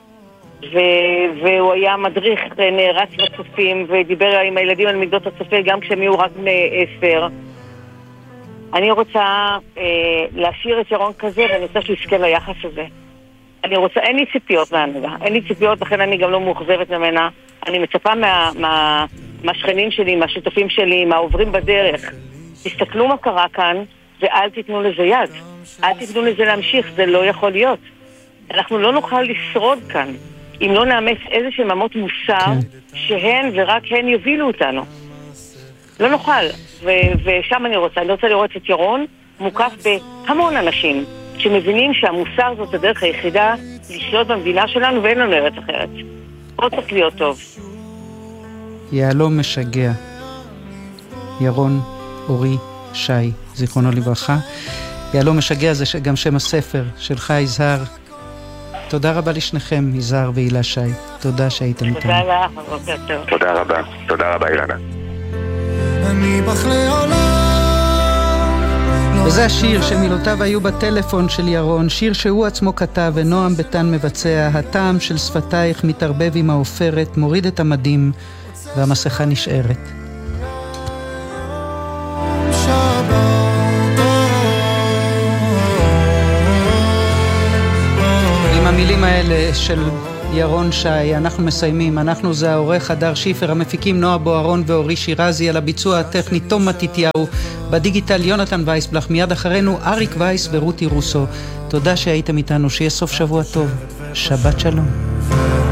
והוא היה מדריך נערץ בצופים ודיבר עם הילדים על מגדות הצופה גם כשהם יהיו רק בני 10. אני רוצה להשאיר את ירון כזה, ואני רוצה שיזכה ליחס הזה. אין לי ציפיות מהנהגה, אין לי ציפיות, לכן אני גם לא מאוכזבת ממנה. אני מצפה מהשכנים שלי, מהשותפים שלי, מהעוברים בדרך, תסתכלו מה קרה כאן, ואל תיתנו לזה יד. אל תיתנו לזה להמשיך, זה לא יכול להיות. אנחנו לא נוכל לשרוד כאן, אם לא נאמץ איזושהי ממות מוסר, שהן ורק הן יובילו אותנו. לא נוכל. ושם אני רוצה לראות את ירון מוקף בהמון אנשים, שמבינים שהמוסר זאת הדרך היחידה לשלוט במדינה שלנו, ואין לנו ארץ אחרת. פה צריך להיות טוב. יהלום משגע. ירון אורי שי, זיכרונו לברכה. יהלום משגע זה גם שם הספר שלך, יזהר. תודה רבה לשניכם, יזהר והילה שי. תודה שהייתם איתנו. תודה לך, בוקר טוב. תודה רבה. תודה רבה, אילנה. אני בך לעולם. וזה השיר שמילותיו היו בטלפון של ירון, שיר שהוא עצמו כתב ונועם ביטן מבצע. הטעם של שפתייך מתערבב עם העופרת, מוריד את המדים והמסכה נשארת. עם המילים האלה של ירון שי, אנחנו מסיימים. אנחנו זה העורך הדר שיפר, המפיקים נועה בוערון ואורי שירזי, על הביצוע הטכני תום מתתיהו, בדיגיטל יונתן וייסבלח, מיד אחרינו אריק וייס ורותי רוסו. תודה שהייתם איתנו, שיהיה סוף שבוע טוב, שבת שלום.